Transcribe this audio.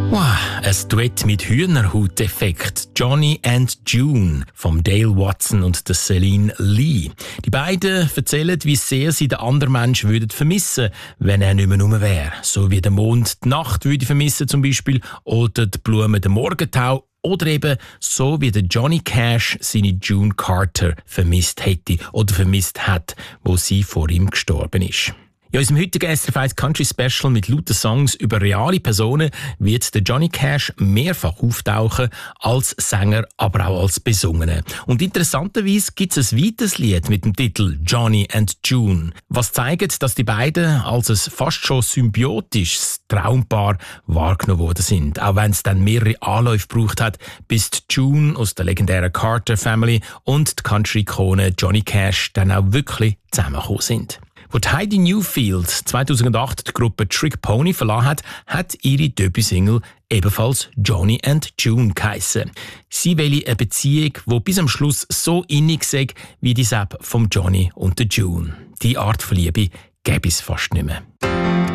Wow, ein Duett mit Hühnerhauteffekt. Johnny and June vom Dale Watson und der Celine Lee. Die beiden erzählen, wie sehr sie den anderen Menschen vermissen würden, wenn er nicht mehr rum wäre. So wie der Mond die Nacht würde vermissen zum Beispiel, oder die Blumen den Morgentau. Oder eben so wie der Johnny Cash seine June Carter vermisst hätte oder vermisst hat, wo sie vor ihm gestorben ist. In unserem heutigen SRF 1 Country Special mit lauten Songs über reale Personen wird der Johnny Cash mehrfach auftauchen, als Sänger, aber auch als Besungene. Und interessanterweise gibt es ein weiteres Lied mit dem Titel Johnny and June, was zeigt, dass die beiden als ein fast schon symbiotisches Traumpaar wahrgenommen worden sind. Auch wenn es dann mehrere Anläufe gebraucht hat, bis die June aus der legendären Carter Family und die Country-Ikone Johnny Cash dann auch wirklich zusammengekommen sind. Wo Heidi Newfield 2008 die Gruppe Trick Pony verlassen hat, hat ihre Debütsingle ebenfalls Johnny and June geheissen. Sie will eine Beziehung, die bis am Schluss so innig sei wie die Sepp von Johnny und der June. Die Art von Liebe gäbe es fast nicht mehr.